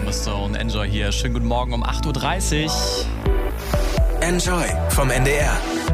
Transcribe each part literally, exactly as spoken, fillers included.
Emma Stone, Enjoy hier. Schönen guten Morgen um acht Uhr dreißig. Enjoy vom N D R.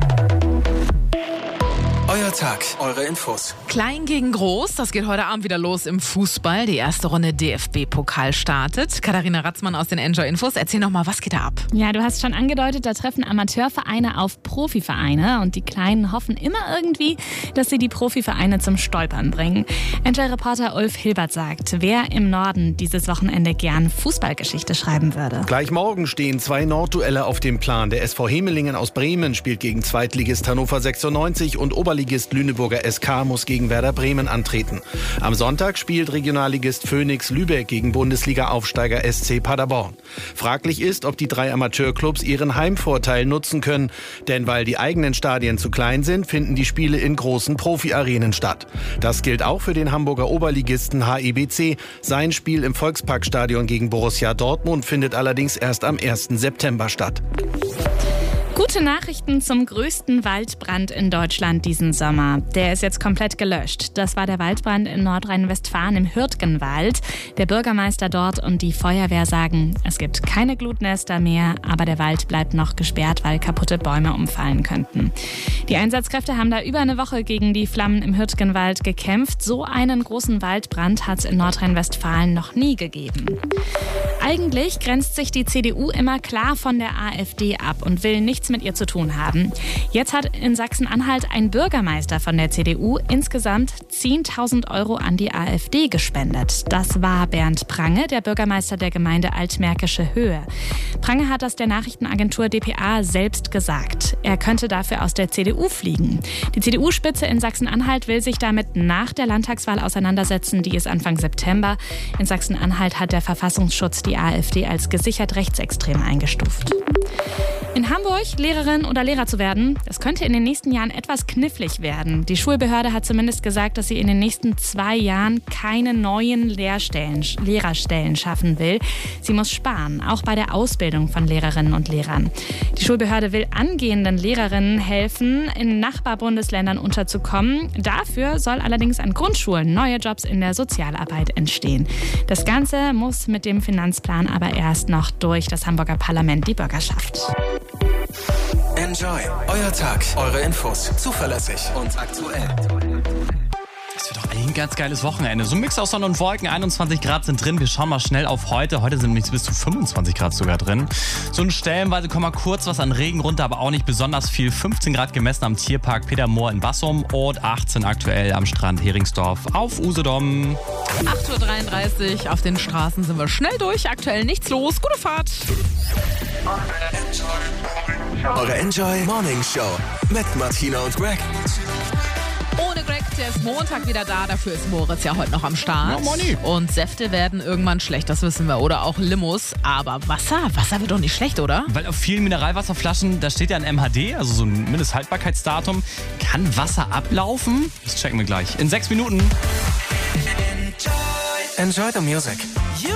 Euer Tag, eure Infos. Klein gegen Groß, das geht heute Abend wieder los im Fußball. Die erste Runde D F B-Pokal startet. Katharina Ratzmann aus den Enjoy-Infos. Erzähl noch mal, was geht da ab? Ja, du hast schon angedeutet, da treffen Amateurvereine auf Profivereine und die Kleinen hoffen immer irgendwie, dass sie die Profivereine zum Stolpern bringen. Enjoy-Reporter Ulf Hilbert sagt, wer im Norden dieses Wochenende gern Fußballgeschichte schreiben würde. Gleich morgen stehen zwei Nordduelle auf dem Plan. Der S V Hemelingen aus Bremen spielt gegen Zweitligist Hannover sechsundneunzig und Oberligist Lüneburger S K muss gegen Werder Bremen antreten. Am Sonntag spielt Regionalligist Phoenix Lübeck gegen Bundesliga-Aufsteiger S C Paderborn. Fraglich ist, ob die drei Amateurclubs ihren Heimvorteil nutzen können. Denn weil die eigenen Stadien zu klein sind, finden die Spiele in großen Profi-Arenen statt. Das gilt auch für den Hamburger Oberligisten H I B C. Sein Spiel im Volksparkstadion gegen Borussia Dortmund findet allerdings erst am ersten September statt. Gute Nachrichten zum größten Waldbrand in Deutschland diesen Sommer. Der ist jetzt komplett gelöscht. Das war der Waldbrand in Nordrhein-Westfalen im Hürtgenwald. Der Bürgermeister dort und die Feuerwehr sagen, es gibt keine Glutnester mehr, aber der Wald bleibt noch gesperrt, weil kaputte Bäume umfallen könnten. Die Einsatzkräfte haben da über eine Woche gegen die Flammen im Hürtgenwald gekämpft. So einen großen Waldbrand hat es in Nordrhein-Westfalen noch nie gegeben. Eigentlich grenzt sich die C D U immer klar von der AfD ab und will nichts mit ihr zu tun haben. Jetzt hat in Sachsen-Anhalt ein Bürgermeister von der C D U insgesamt zehntausend Euro an die AfD gespendet. Das war Bernd Prange, der Bürgermeister der Gemeinde Altmärkische Höhe. Prange hat das der Nachrichtenagentur D P A selbst gesagt. Er könnte dafür aus der C D U fliegen. Die C D U-Spitze in Sachsen-Anhalt will sich damit nach der Landtagswahl auseinandersetzen. Die ist Anfang September. In Sachsen-Anhalt hat der Verfassungsschutz die AfD als gesichert rechtsextrem eingestuft. In Hamburg Lehrerin oder Lehrer zu werden, das könnte in den nächsten Jahren etwas knifflig werden. Die Schulbehörde hat zumindest gesagt, dass sie in den nächsten zwei Jahren keine neuen Lehrstellen, Lehrerstellen schaffen will. Sie muss sparen, auch bei der Ausbildung von Lehrerinnen und Lehrern. Die Schulbehörde will angehenden Lehrerinnen helfen, in Nachbarbundesländern unterzukommen. Dafür soll allerdings an Grundschulen neue Jobs in der Sozialarbeit entstehen. Das Ganze muss mit dem Finanzplan aber erst noch durch das Hamburger Parlament die Bürgerschaft. Enjoy, euer Tag, eure Infos, zuverlässig und aktuell. Das wird doch eigentlich ein ganz geiles Wochenende. So ein Mix aus Sonne und Wolken, einundzwanzig Grad sind drin. Wir schauen mal schnell auf heute. Heute sind nämlich bis zu fünfundzwanzig Grad sogar drin. So ein stellenweise kommt mal kurz was an Regen runter, aber auch nicht besonders viel. fünfzehn Grad gemessen am Tierpark Petermoor in Bassum und achtzehn aktuell am Strand Heringsdorf auf Usedom. acht Uhr dreiunddreißig, auf den Straßen sind wir schnell durch. Aktuell nichts los. Gute Fahrt. Eure Enjoy Morning Show mit Martina und Greg. Ohne Greg, der ist Montag wieder da. Dafür ist Moritz ja heute noch am Start. Ja, Moni. Und Säfte werden irgendwann schlecht, das wissen wir. Oder auch Limos. Aber Wasser, Wasser wird doch nicht schlecht, oder? Weil auf vielen Mineralwasserflaschen, da steht ja ein M H D, also so ein Mindesthaltbarkeitsdatum. Kann Wasser ablaufen? Das checken wir gleich. In sechs Minuten. Enjoy the music.